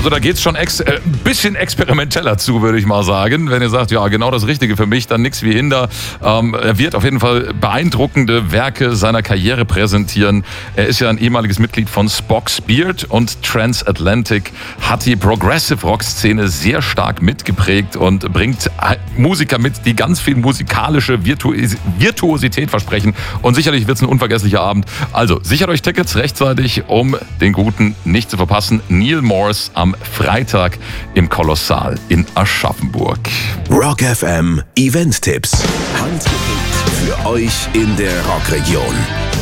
Also da geht's schon ein bisschen experimenteller zu, würde ich mal sagen. Wenn ihr sagt, ja, genau das Richtige für mich, dann nix wie Hinder. Er wird auf jeden Fall beeindruckende Werke seiner Karriere präsentieren. Er ist ja ein ehemaliges Mitglied von Spock's Beard und Transatlantic, hat die Progressive Rock Szene sehr stark mitgeprägt und bringt Musiker mit, die ganz viel musikalische Virtuosität versprechen. Und sicherlich wird's ein unvergesslicher Abend. Also sichert euch Tickets rechtzeitig, um den Guten nicht zu verpassen. Neal Morse am Freitag im Kolossal in Aschaffenburg. Rock FM Event-Tipps. Handgepickt für euch in der Rockregion.